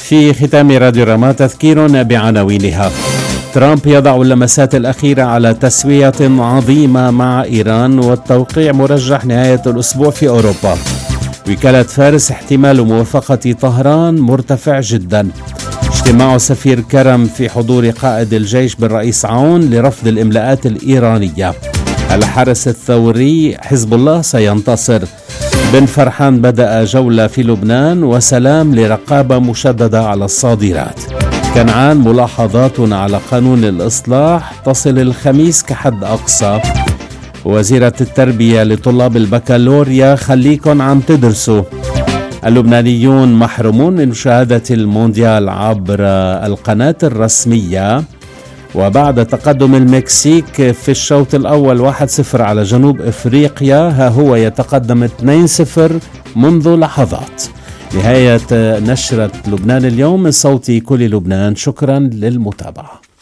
في ختام راديو رما تذكير بعناوينها. ترامب يضع اللمسات الأخيرة على تسوية عظيمة مع إيران، والتوقيع مرجح نهاية الأسبوع في أوروبا. وكالة فارس احتمال موافقة طهران مرتفع جدا. اجتماع سفير كرم في حضور قائد الجيش بالرئيس عون لرفض الإملاءات الإيرانية. الحرس الثوري حزب الله سينتصر. بن فرحان بدأ جولة في لبنان، وسلام لرقابة مشددة على الصادرات. كنعان ملاحظاتنا على قانون الإصلاح تصل الخميس كحد أقصى. وزيرة التربية لطلاب البكالوريا خليكن عم تدرسوا. اللبنانيون محرومون من مشاهدة المونديال عبر القناة الرسمية. وبعد تقدم المكسيك في الشوط الأول 1-0 على جنوب إفريقيا، ها هو يتقدم 2-0 منذ لحظات. نهاية نشرة لبنان اليوم من صوت كل لبنان. شكرا للمتابعة.